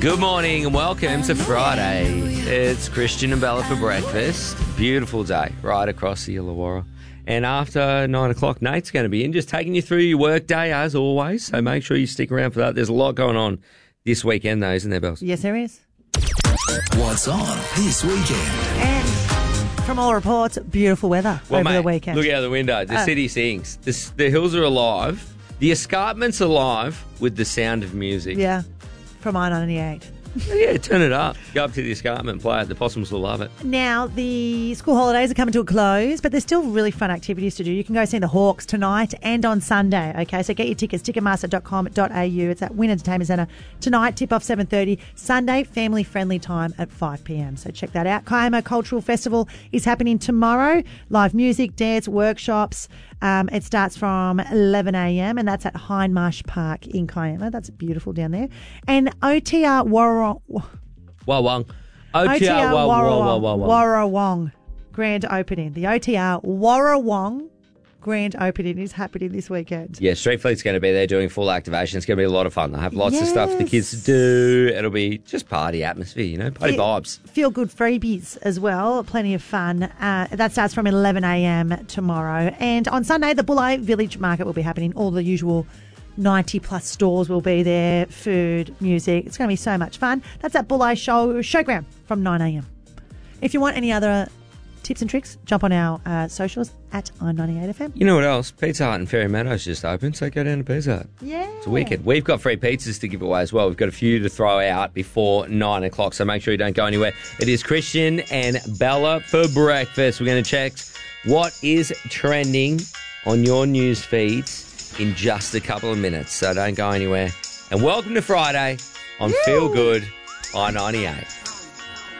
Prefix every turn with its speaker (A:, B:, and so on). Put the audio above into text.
A: Good morning and welcome to Friday. It's Christian and Bella for breakfast. Beautiful day right across the Illawarra. And after 9 o'clock, Nate's going to be in, just taking you through your work day as always. So make sure you stick around for that. There's a lot going on this weekend though, isn't there, Bells?
B: Yes, there is.
C: What's on this weekend?
B: And from all reports, beautiful weather over
A: mate,
B: the weekend.
A: Look out the window. The city sings. The hills are alive. The escarpment's alive with the sound of music.
B: Yeah, from I-98.
A: Yeah, turn it up. Go up to the escarpment, play it. The possums will love it.
B: Now, the school holidays are coming to a close, but there's still really fun activities to do. You can go see the Hawks tonight and on Sunday, okay? So get your tickets, ticketmaster.com.au. It's at Wynn Entertainment Centre tonight, tip-off 7:30. Sunday, family-friendly time at 5 p.m. So check that out. Kiama Cultural Festival is happening tomorrow. Live music, dance, workshops. It starts from 11 a.m. and that's at Hindmarsh Park in Kiama. That's beautiful down there. And OTR
A: Warrawong.
B: OTR
A: Warrawong.
B: Warrawong grand opening. The OTR Warrawong grand opening is happening this weekend.
A: Yeah, Street Fleet's going to be there doing full activation. It's going to be a lot of fun. They'll have lots of stuff for the kids to do. It'll be just party atmosphere, you know, party vibes.
B: Feel good freebies as well. Plenty of fun. That starts from 11 a.m. tomorrow. And on Sunday, the Bulli Village Market will be happening. All the usual 90-plus stores will be there. Food, music. It's going to be so much fun. That's at Bulli Showground from 9 a.m. If you want any other tips and tricks, jump on our socials at I98FM.
A: You know what else? Pizza Hut in Fairy Meadows just opened, so go down to Pizza Hut.
B: Yeah.
A: It's wicked. We've got free pizzas to give away as well. We've got a few to throw out before 9 o'clock, so make sure you don't go anywhere. It is Christian and Bella for breakfast. We're going to check what is trending on your news feeds in just a couple of minutes, so don't go anywhere. And welcome to Friday on Feel Good I98.